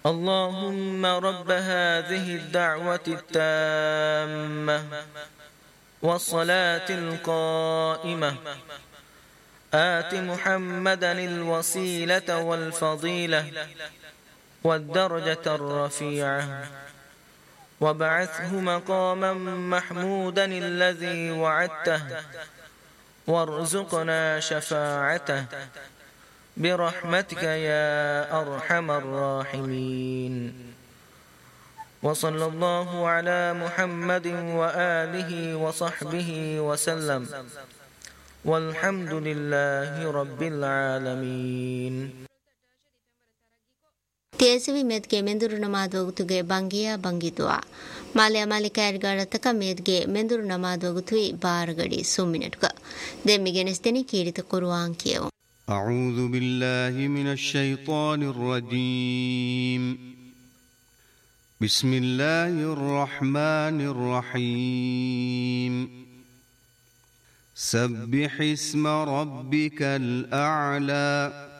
اللهم رب هذه الدعوة التامة والصلاة القائمة آت محمدا الوسيلة والفضيلة والدرجة الرفيعة وابعثه مقاما محمودا الذي وعدته وارزقنا شفاعته برحمتك يا أرحم الراحمين. وصلى الله على محمد وآله وصحبه وسلم والحمد لله رب العالمين. තේසවි මෙත්ගේ මෙඳුරු නමාදෝගතුගේ බංගියා බංගිතුවා මාලයා මාලිකායර්ගාරතක මෙත්ගේ මෙඳුරු නමාදෝගතුයි බාරගඩි සුම්මිනටුක දෙම්මිගෙනස් දෙනි කීරිත කුරුවාන් කියව. أعوذ بالله من الشيطان الرجيم. بسم الله الرحمن الرحيم. سبح اسم ربك الأعلى